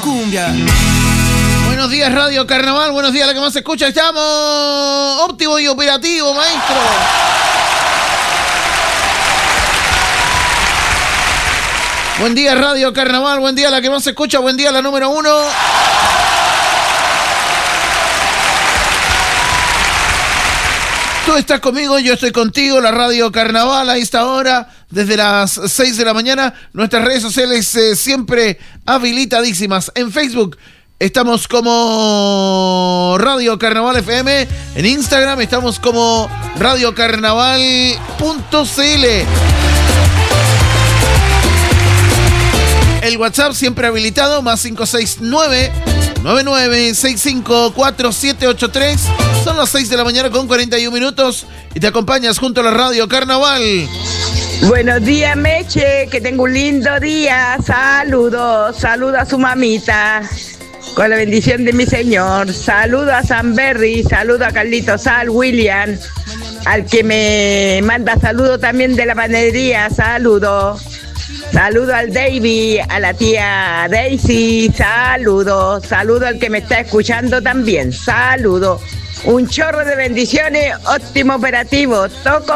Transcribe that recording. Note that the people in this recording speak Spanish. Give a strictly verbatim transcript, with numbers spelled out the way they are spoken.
cumbia. Buenos días, Radio Carnaval. Buenos días, la que más se escucha. Estamos óptimo y operativo, maestro. Buen día, Radio Carnaval. Buen día, la que más se escucha. Buen día, la número uno. Tú estás conmigo, yo estoy contigo. La Radio Carnaval a esta hora, desde las seis de la mañana. Nuestras redes sociales eh, siempre habilitadísimas. En Facebook estamos como Radio Carnaval F M. En Instagram estamos como radio carnaval punto c l. El WhatsApp siempre habilitado, más cinco seis nueve, nueve nueve seis cinco cuatro siete ocho tres. Son las seis de la mañana con cuarenta y un minutos y te acompañas junto a la Radio Carnaval. Buenos días, Meche, que tengo un lindo día. Saludos, saludos a su mamita, con la bendición de mi Señor. Saludo a San Berry, saludo a Carlito Sal, William, al que me manda saludo también de la panadería, saludo. Saludo al David, a la tía Daisy, saludo. Saludo al que me está escuchando también, saludo. Un chorro de bendiciones, óptimo operativo, toco